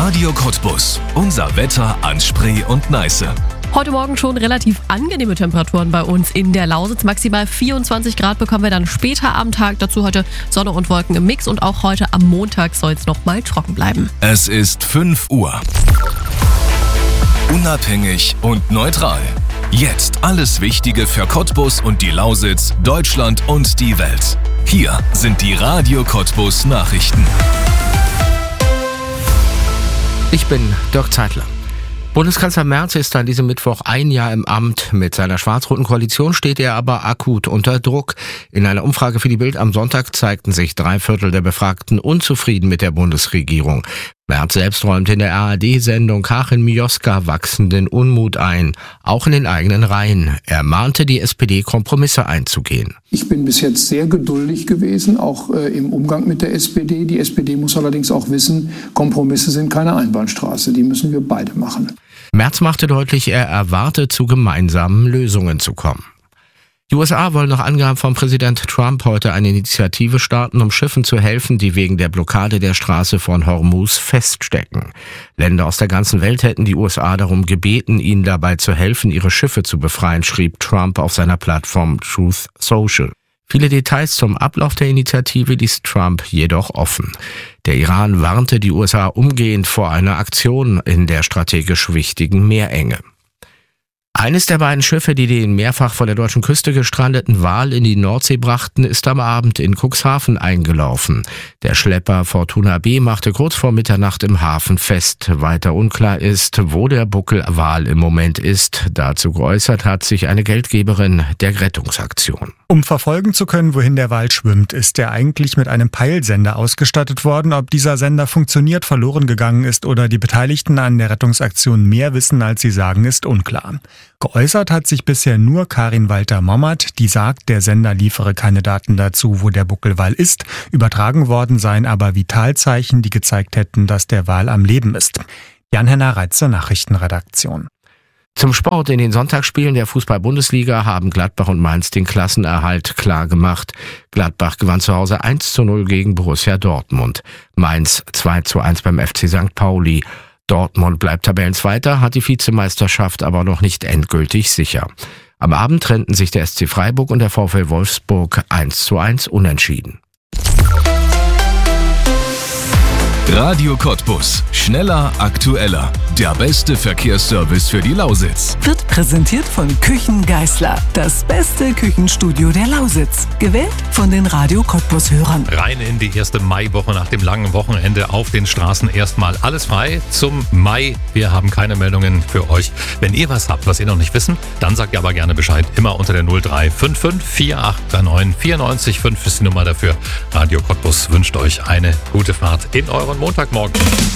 Radio Cottbus. Unser Wetter an Spree und Neiße. Heute Morgen schon relativ angenehme Temperaturen bei uns in der Lausitz. Maximal 24 Grad bekommen wir dann später am Tag. Dazu heute Sonne und Wolken im Mix und auch heute am Montag soll es noch mal trocken bleiben. Es ist 5 Uhr. Unabhängig und neutral. Jetzt alles Wichtige für Cottbus und die Lausitz, Deutschland und die Welt. Hier sind die Radio Cottbus Nachrichten. Ich bin Dirk Zeitler. Bundeskanzler Merz ist an diesem Mittwoch ein Jahr im Amt. Mit seiner schwarz-roten Koalition steht er aber akut unter Druck. In einer Umfrage für die Bild am Sonntag zeigten sich 3/4 der Befragten unzufrieden mit der Bundesregierung. Merz selbst räumte in der ARD-Sendung Karin Mioska wachsenden Unmut ein, auch in den eigenen Reihen. Er mahnte die SPD, Kompromisse einzugehen. Ich bin bis jetzt sehr geduldig gewesen, auch im Umgang mit der SPD. Die SPD muss allerdings auch wissen, Kompromisse sind keine Einbahnstraße, die müssen wir beide machen. Merz machte deutlich, er erwarte, zu gemeinsamen Lösungen zu kommen. Die USA wollen nach Angaben von Präsident Trump heute eine Initiative starten, um Schiffen zu helfen, die wegen der Blockade der Straße von Hormuz feststecken. Länder aus der ganzen Welt hätten die USA darum gebeten, ihnen dabei zu helfen, ihre Schiffe zu befreien, schrieb Trump auf seiner Plattform Truth Social. Viele Details zum Ablauf der Initiative ließ Trump jedoch offen. Der Iran warnte die USA umgehend vor einer Aktion in der strategisch wichtigen Meerenge. Eines der beiden Schiffe, die den mehrfach vor der deutschen Küste gestrandeten Wal in die Nordsee brachten, ist am Abend in Cuxhaven eingelaufen. Der Schlepper Fortuna B machte kurz vor Mitternacht im Hafen fest. Weiter unklar ist, wo der Buckelwal im Moment ist. Dazu geäußert hat sich eine Geldgeberin der Rettungsaktion. Um verfolgen zu können, wohin der Wal schwimmt, ist er eigentlich mit einem Peilsender ausgestattet worden. Ob dieser Sender funktioniert, verloren gegangen ist oder die Beteiligten an der Rettungsaktion mehr wissen, als sie sagen, ist unklar. Geäußert hat sich bisher nur Karin Walter-Mommert, die sagt, der Sender liefere keine Daten dazu, wo der Buckelwal ist. Übertragen worden seien aber Vitalzeichen, die gezeigt hätten, dass der Wal am Leben ist. Jan-Henner Reitze, Nachrichtenredaktion. Zum Sport: In den Sonntagsspielen der Fußball-Bundesliga haben Gladbach und Mainz den Klassenerhalt klar gemacht. Gladbach gewann zu Hause 1:0 gegen Borussia Dortmund. Mainz 2:1 beim FC St. Pauli. Dortmund bleibt Tabellenzweiter, hat die Vizemeisterschaft aber noch nicht endgültig sicher. Am Abend trennten sich der SC Freiburg und der VfL Wolfsburg 1:1 unentschieden. Radio Cottbus. Schneller, aktueller. Der beste Verkehrsservice für die Lausitz. Wird präsentiert von Küchen Geisler. Das beste Küchenstudio der Lausitz. Gewählt von den Radio Cottbus-Hörern. Rein in die erste Maiwoche nach dem langen Wochenende. Auf den Straßen erstmal alles frei zum Mai. Wir haben keine Meldungen für euch. Wenn ihr was habt, was ihr noch nicht wissen, dann sagt ihr aber gerne Bescheid. Immer unter der 0355 4839 94 ist die Nummer dafür. Radio Cottbus wünscht euch eine gute Fahrt in euren Montagmorgen.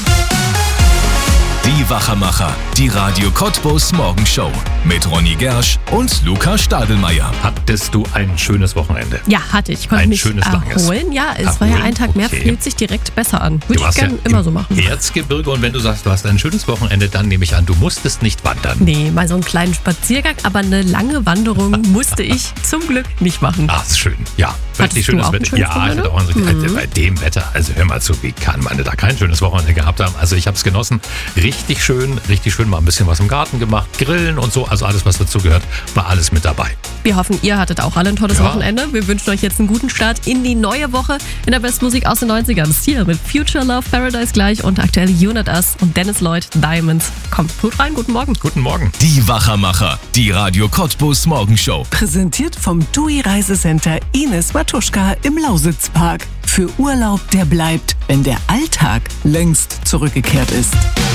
Die Wachermacher, die Radio Cottbus Morgenshow mit Ronny Gersch und Luca Stadelmeier. Hattest du ein schönes Wochenende? Ja, hatte ich. Konnte ein mich schönes erholen. Ja, es war ja ein Tag mehr, fühlt sich direkt besser an. Würde ich gerne immer so machen. Erzgebirge, und wenn du sagst, du hast ein schönes Wochenende, dann nehme ich an, du musstest nicht wandern. Nee, mal so einen kleinen Spaziergang, aber eine lange Wanderung musste ich zum Glück nicht machen. Ach, ist schön. Ja, richtig schönes Wetter. Ja, ich hatte auch bei dem Wetter, also hör mal zu, wie kann man da kein schönes Wochenende gehabt haben? Also ich habe es genossen. Richtig schön, mal ein bisschen was im Garten gemacht, Grillen und so, also alles, was dazu gehört, war alles mit dabei. Wir hoffen, ihr hattet auch alle ein tolles Wochenende. Wir wünschen euch jetzt einen guten Start in die neue Woche in der Bestmusik aus den 90ern. Hier mit Future Love Paradise gleich und aktuell You Not Us und Dennis Lloyd Diamonds. Kommt gut rein, guten Morgen. Guten Morgen. Die Wachermacher, die Radio Cottbus Morgenshow. Präsentiert vom TUI Reisecenter Ines Matuschka im Lausitzpark. Für Urlaub, der bleibt, wenn der Alltag längst zurückgekehrt ist.